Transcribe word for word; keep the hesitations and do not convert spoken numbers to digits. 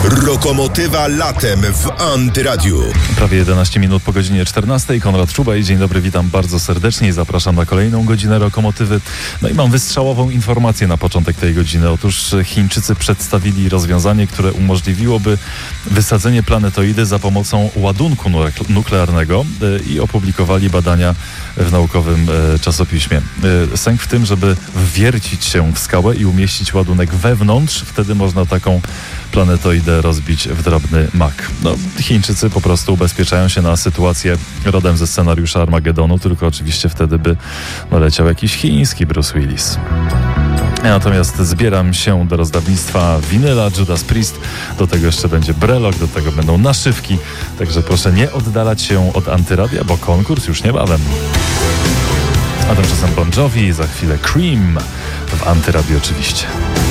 Lokomotywa latem w Antyradiu. Prawie jedenaście minut po godzinie czternastej. Konrad Czubaj. Dzień dobry, witam bardzo serdecznie i zapraszam na kolejną godzinę Lokomotywy. No i mam wystrzałową informację na początek tej godziny. Otóż Chińczycy przedstawili rozwiązanie, które umożliwiłoby wysadzenie planetoidy za pomocą ładunku nuklearnego i opublikowali badania w naukowym czasopiśmie. Sęk w tym, żeby wwiercić się w skałę i umieścić ładunek wewnątrz, wtedy można taką planetoidę rozbić w drobny mak. No, Chińczycy po prostu ubezpieczają się na sytuację rodem ze scenariusza Armagedonu, tylko oczywiście wtedy by no, leciał jakiś chiński Bruce Willis. Ja natomiast zbieram się do rozdawnictwa winyla Judas Priest, do tego jeszcze będzie brelok, do tego będą naszywki, także proszę nie oddalać się od Antyradia, bo konkurs już niebawem. A tymczasem Bon Jovi, za chwilę Cream w Antyradiu oczywiście.